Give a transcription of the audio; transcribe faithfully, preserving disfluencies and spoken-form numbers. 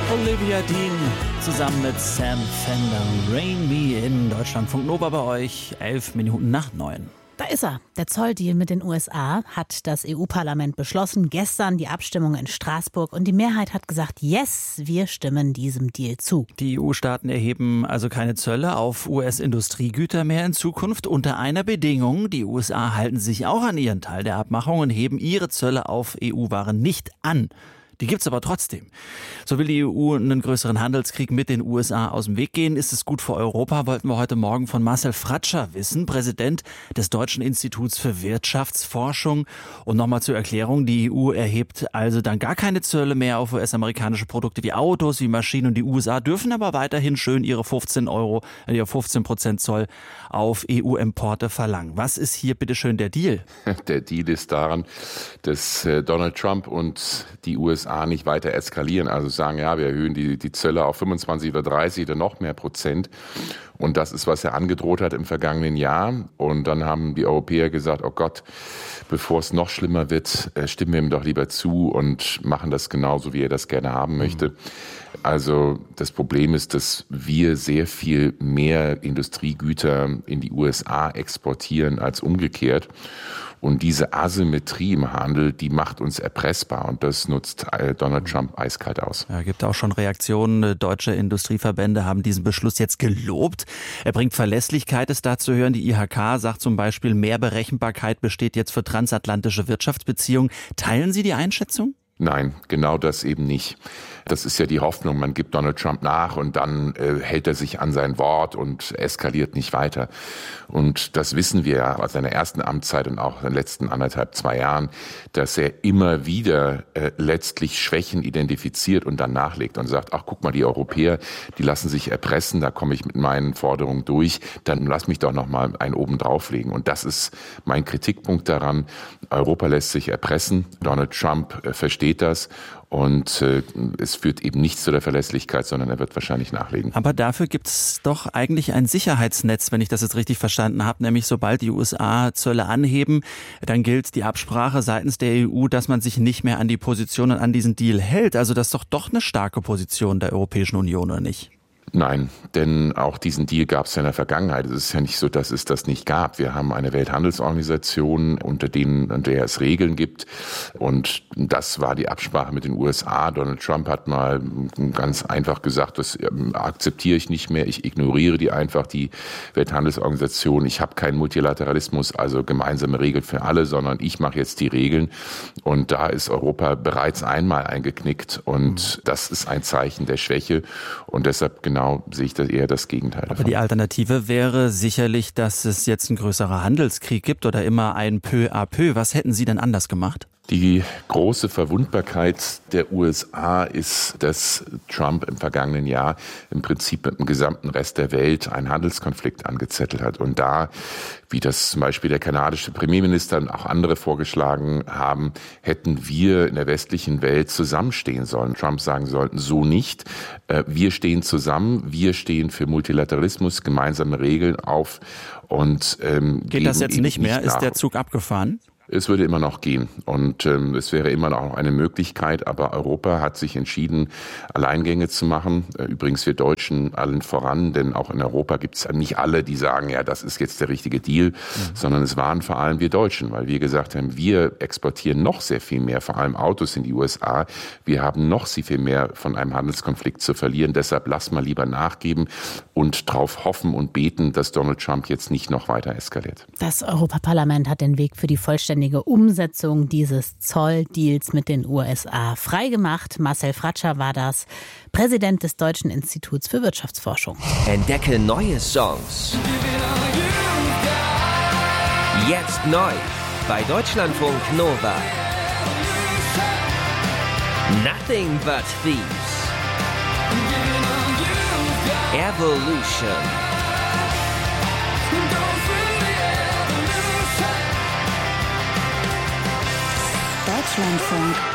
Olivia Dean zusammen mit Sam Fender. Rain Me in Deutschlandfunk Nova bei euch. Elf Minuten nach neun. Da ist er. Der Zolldeal mit den U S A hat das E U-Parlament beschlossen. Gestern die Abstimmung in Straßburg und die Mehrheit hat gesagt, yes, wir stimmen diesem Deal zu. Die E U-Staaten erheben also keine Zölle auf U S-Industriegüter mehr in Zukunft unter einer Bedingung. Die U S A halten sich auch an ihren Teil der Abmachung und heben ihre Zölle auf E U-Waren nicht an. Die gibt's aber trotzdem. So will die E U einen größeren Handelskrieg mit den U S A aus dem Weg gehen. Ist es gut für Europa? Wollten wir heute Morgen von Marcel Fratscher wissen, Präsident des Deutschen Instituts für Wirtschaftsforschung. Und nochmal zur Erklärung, die E U erhebt also dann gar keine Zölle mehr auf U S-amerikanische Produkte wie Autos, wie Maschinen, und die U S A dürfen aber weiterhin schön ihre fünfzehn Euro, ihre fünfzehn Prozent Zoll auf E U-Importe verlangen. Was ist hier bitteschön der Deal? Der Deal ist daran, dass Donald Trump und die U S A nicht weiter eskalieren, also sagen, ja, wir erhöhen die, die Zölle auf fünfundzwanzig oder dreißig oder noch mehr Prozent. Und das ist, was er angedroht hat im vergangenen Jahr. Und dann haben die Europäer gesagt, oh Gott, bevor es noch schlimmer wird, stimmen wir ihm doch lieber zu und machen das genauso, wie er das gerne haben möchte. Mhm. Also das Problem ist, dass wir sehr viel mehr Industriegüter in die U S A exportieren als umgekehrt. Und diese Asymmetrie im Handel, die macht uns erpressbar. Und das nutzt Donald Trump eiskalt aus. Ja, gibt auch schon Reaktionen. Deutsche Industrieverbände haben diesen Beschluss jetzt gelobt. Er bringt Verlässlichkeit, ist da zu hören. Die I H K sagt zum Beispiel, mehr Berechenbarkeit besteht jetzt für transatlantische Wirtschaftsbeziehungen. Teilen Sie die Einschätzung? Nein, genau das eben nicht. Das ist ja die Hoffnung, man gibt Donald Trump nach und dann äh, hält er sich an sein Wort und eskaliert nicht weiter. Und das wissen wir ja aus seiner ersten Amtszeit und auch in den letzten anderthalb, zwei Jahren, dass er immer wieder äh, letztlich Schwächen identifiziert und dann nachlegt und sagt, ach guck mal, die Europäer, die lassen sich erpressen, da komme ich mit meinen Forderungen durch, dann lass mich doch noch mal einen oben drauflegen. Und das ist mein Kritikpunkt daran. Europa lässt sich erpressen, Donald Trump äh, versteht das und äh, es führt eben nicht zu der Verlässlichkeit, sondern er wird wahrscheinlich nachlegen. Aber dafür gibt es doch eigentlich ein Sicherheitsnetz, wenn ich das jetzt richtig verstanden habe, nämlich sobald die U S A Zölle anheben, dann gilt die Absprache seitens der E U, dass man sich nicht mehr an die Position und an diesen Deal hält. Also das ist doch doch eine starke Position der Europäischen Union, oder nicht? Nein, denn auch diesen Deal gab es ja in der Vergangenheit. Es ist ja nicht so, dass es das nicht gab. Wir haben eine Welthandelsorganisation, unter denen, unter der es Regeln gibt. Und das war die Absprache mit den U S A. Donald Trump hat mal ganz einfach gesagt, das akzeptiere ich nicht mehr. Ich ignoriere die einfach, die Welthandelsorganisation. Ich habe keinen Multilateralismus, also gemeinsame Regeln für alle, sondern ich mache jetzt die Regeln. Und da ist Europa bereits einmal eingeknickt. Und das ist ein Zeichen der Schwäche. Und deshalb genau Genau, sehe ich das eher das Gegenteil davon. Aber die Alternative wäre sicherlich, dass es jetzt ein größerer Handelskrieg gibt oder immer ein peu à peu. Was hätten Sie denn anders gemacht? Die große Verwundbarkeit der U S A ist, dass Trump im vergangenen Jahr im Prinzip mit dem gesamten Rest der Welt einen Handelskonflikt angezettelt hat. Und da, wie das zum Beispiel der kanadische Premierminister und auch andere vorgeschlagen haben, hätten wir in der westlichen Welt zusammenstehen sollen. Trump sagen sollten, so nicht. Wir stehen zusammen, wir stehen für Multilateralismus, gemeinsame Regeln auf. Und ähm, geht das jetzt nicht mehr? Nicht ist der Zug abgefahren? Es würde immer noch gehen und ähm, es wäre immer noch eine Möglichkeit, aber Europa hat sich entschieden, Alleingänge zu machen. Äh, übrigens wir Deutschen allen voran, denn auch in Europa gibt es nicht alle, die sagen, ja, das ist jetzt der richtige Deal, mhm. sondern es waren vor allem wir Deutschen, weil wir gesagt haben, wir exportieren noch sehr viel mehr, vor allem Autos in die U S A. Wir haben noch sehr viel mehr von einem Handelskonflikt zu verlieren, deshalb lass mal lieber nachgeben und drauf hoffen und beten, dass Donald Trump jetzt nicht noch weiter eskaliert. Das Europaparlament hat den Weg für die vollständige Umsetzung dieses Zolldeals mit den U S A freigemacht. Marcel Fratscher war das, Präsident des Deutschen Instituts für Wirtschaftsforschung. Entdecke neue Songs. Jetzt neu bei Deutschlandfunk Nova. Nothing but Thieves. Evolution. Deutschlandfunk